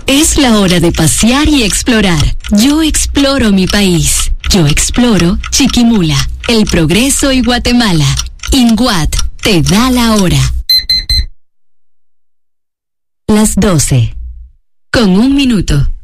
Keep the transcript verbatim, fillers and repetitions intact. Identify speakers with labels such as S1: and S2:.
S1: Es la hora de pasear y explorar. Yo exploro mi país. Yo exploro Chiquimula, El Progreso y Guatemala. INGUAT te da la hora. Las doce. Con un minuto.